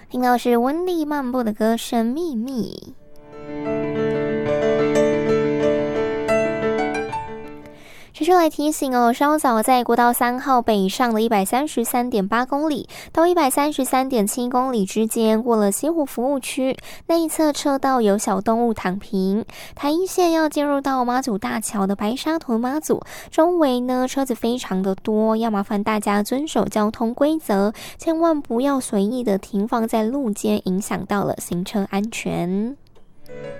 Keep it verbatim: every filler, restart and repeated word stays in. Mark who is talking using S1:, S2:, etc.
S1: 听到是温蒂漫步的歌声《秘密》。持续来提醒哦，稍早在国道三号北上的一百三十三点八公里到一百三十三点七公里之间，过了西湖服务区那一侧车道有小动物躺平。台一线要进入到妈祖大桥的白沙屯妈祖，周围呢车子非常的多，要麻烦大家遵守交通规则，千万不要随意的停放在路肩，影响到了行车安全。